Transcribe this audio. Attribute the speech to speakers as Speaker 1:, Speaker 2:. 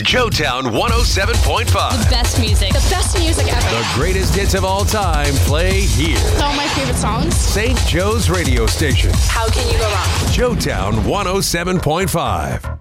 Speaker 1: Joetown 107.5.
Speaker 2: The best music. The best music ever.
Speaker 1: The greatest hits of all time play here.
Speaker 2: All my favorite songs.
Speaker 1: St. Joe's radio station.
Speaker 2: How can you go wrong?
Speaker 1: Joetown 107.5.